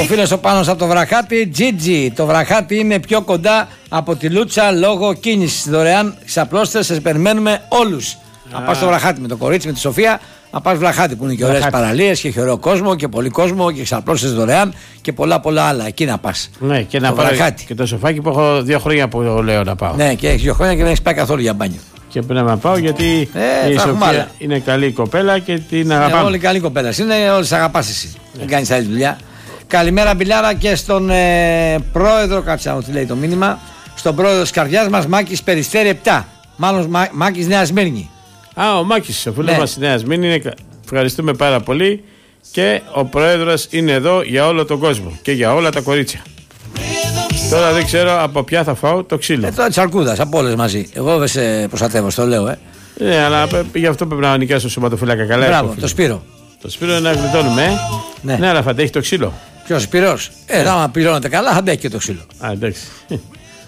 φίλος ο Πάνος από το Βραχάτι. Τζίτζι, το Βραχάτι είναι πιο κοντά από τη Λούτσα λόγω κίνησης. Δωρεάν ξαπλώστε, σας περιμένουμε όλους. Να πας στο Βραχάτι με το κορίτσι, με τη Σοφία. Να πας Βραχάτι που είναι και ωραίες παραλίες και έχει ωραίο κόσμο και πολύ κόσμο και ξαπλώσεις δωρεάν και πολλά άλλα. Εκεί να πας. Ναι, και να πάω και το σοφάκι που έχω 2 χρόνια που λέω να πάω. Ναι, και έχει 2 χρόνια και δεν έχει πάει καθόλου για μπάνιο. Και πρέπει να πάω γιατί η Σοφία είναι καλή κοπέλα και την αγαπάμε. Όλοι καλή κοπέλα. Είναι όλες αγαπάς εσύ. Δεν κάνεις άλλη δουλειά. Καλημέρα Μπιλάρα και στον πρόεδρο. Κάτσε να τι λέει το μήνυμα. Στον πρόεδρο της καρδιάς μας, Μάκης Περιστέρη 7. Μάλλον Μάκης Νέα Σμύρνη. Ο Μάκης, ο φίλος μας Νέα Σμύρνη. Ευχαριστούμε πάρα πολύ. Και ο πρόεδρος είναι εδώ για όλο τον κόσμο και για όλα τα κορίτσια. Τώρα δεν ξέρω από ποια θα φάω το ξύλο. Τώρα τη αρκούδα, από όλες μαζί. Εγώ δεν σε προστατεύω, στο λέω. Ναι, αλλά γι' αυτό πρέπει να νοικιάσω σωματοφύλακα καλά. Μπράβο, το Σπύρο. Το Σπύρο να γλιτώνουμε. Ναι, αλλά θα αντέχει το ξύλο. Ποιος Σπύρος? Άμα πληρώνετε καλά, θα αντέχει και το ξύλο. Εντάξει.